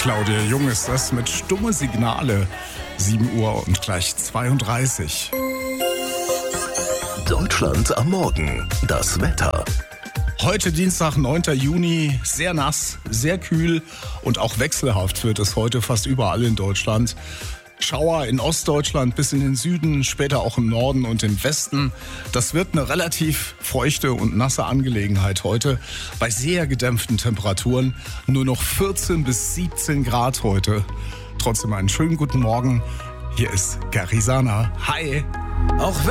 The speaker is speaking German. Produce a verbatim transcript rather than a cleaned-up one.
Claudia Jung ist das mit Stumme Signale. sieben Uhr und gleich zweiunddreißig. Deutschland am Morgen. Das Wetter. Heute Dienstag, neunter Juni, sehr nass, sehr kühl und auch wechselhaft wird es heute fast überall in Deutschland. Schauer in Ostdeutschland bis in den Süden, später auch im Norden und im Westen. Das wird eine relativ feuchte und nasse Angelegenheit heute. Bei sehr gedämpften Temperaturen nur noch vierzehn bis siebzehn Grad heute. Trotzdem einen schönen guten Morgen. Hier ist Garisana. Hi! Auch wenn